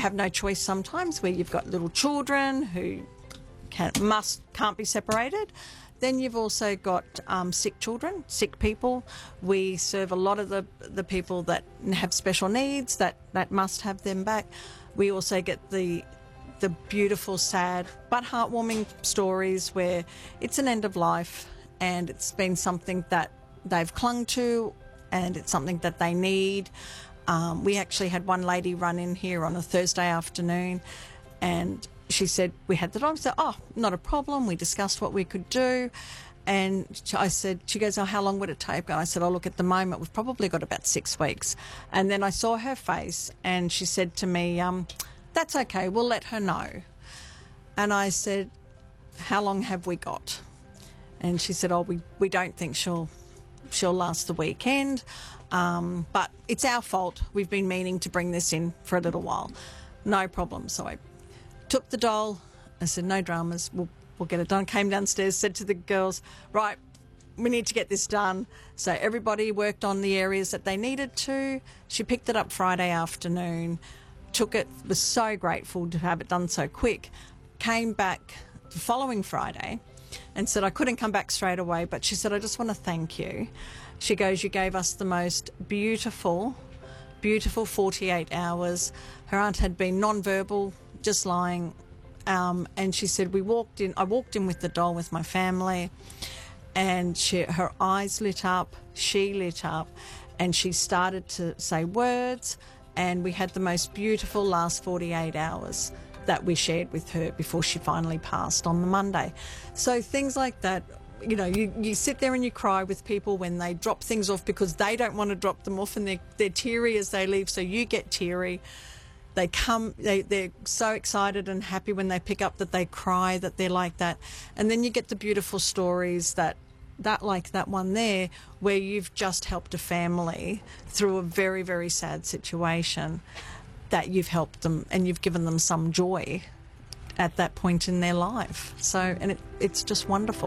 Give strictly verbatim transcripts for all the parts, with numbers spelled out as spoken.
have no choice sometimes, where you've got little children who can, must, can't be separated. Then you've also got um, sick children, sick people. We serve a lot of the, the people that have special needs that, that must have them back. We also get the the beautiful, sad, but heartwarming stories where it's an end of life and it's been something that they've clung to and it's something that they need. Um, we actually had one lady run in here on a Thursday afternoon and she said, we had the dog. So, oh, not a problem. We discussed what we could do. And I said, she goes, oh, how long would it take? And I said, oh, look, at the moment, we've probably got about six weeks. And then I saw her face and she said to me, um, that's okay, we'll let her know. And I said, how long have we got? And she said, oh, we, we don't think she'll she'll last the weekend, um, but it's our fault. We've been meaning to bring this in for a little while. No problem. So I took the doll. I said, no dramas, we'll, we'll get it done. Came downstairs, said to the girls, right, we need to get this done. So everybody worked on the areas that they needed to. She picked it up Friday afternoon, took it, was so grateful to have it done so quick, came back the following Friday and said, I couldn't come back straight away, but she said, I just want to thank you. She goes, you gave us the most beautiful, beautiful forty-eight hours. Her aunt had been non-verbal, just lying, um, and she said, we walked in, I walked in with the doll with my family, and she, her eyes lit up, she lit up, and she started to say words, and we had the most beautiful last forty-eight hours that we shared with her before she finally passed on the Monday. So things like that, you know, you, you sit there and you cry with people when they drop things off because they don't want to drop them off and they're, they're teary as they leave, so you get teary. They come, they, they're so excited and happy when they pick up that they cry, that they're like that. And then you get the beautiful stories that that like that one there where you've just helped a family through a very, very sad situation, that you've helped them and you've given them some joy at that point in their life. So, and it, it's just wonderful.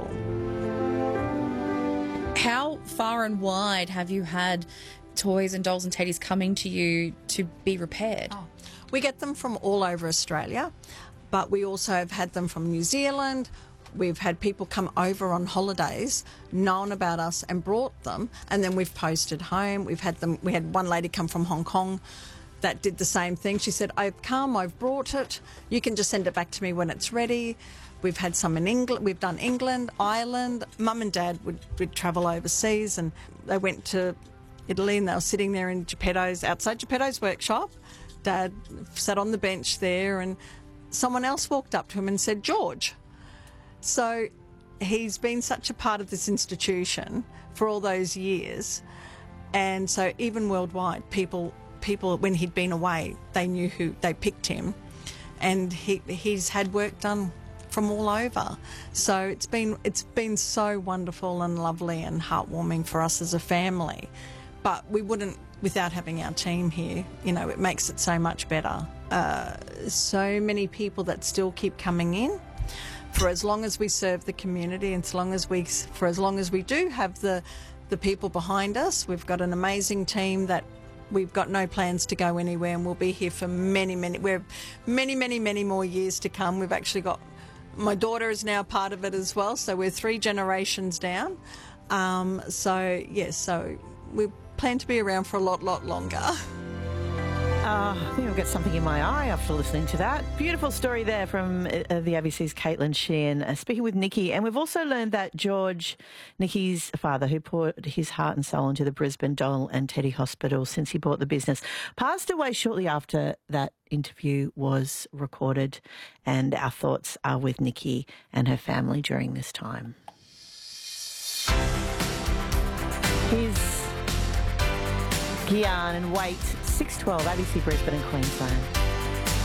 How far and wide have you had toys and dolls and teddies coming to you to be repaired? Oh, we get them from all over Australia, but we also have had them from New Zealand. We've had people come over on holidays, known about us and brought them, and then we've posted home. We've had them. We had one lady come from Hong Kong that did the same thing. She said, I've come, I've brought it. You can just send it back to me when it's ready. We've had some in England. We've done England, Ireland. Mum and Dad would, would travel overseas, and they went to Italy, and they were sitting there in Geppetto's, outside Geppetto's workshop. Dad sat on the bench there, and someone else walked up to him and said, George. So he's been such a part of this institution for all those years. And so even worldwide, people, people when he'd been away, they knew who, they picked him. And he, he's had work done from all over. So it's been, it's been so wonderful and lovely and heartwarming for us as a family. But we wouldn't, without having our team here, you know, it makes it so much better. Uh, so many people that still keep coming in. For as long as we serve the community, and as long as we, for as long as we do have the, the people behind us, we've got an amazing team that we've got no plans to go anywhere, and we'll be here for many, many, we're many, many, many more years to come. We've actually got, my daughter is now part of it as well, so we're three generations down. Um, so yes, so we plan to be around for a lot, lot longer. Uh, I think I've got something in my eye after listening to that. Beautiful story there from uh, the A B C's Caitlin Sheehan, uh, speaking with Nikki. And we've also learned that George, Nikki's father, who poured his heart and soul into the Brisbane Doll and Teddy Hospital since he bought the business, passed away shortly after that interview was recorded. And our thoughts are with Nikki and her family during this time. Here's Gian and Wait, six twelve, A B C Brisbane and Queensland.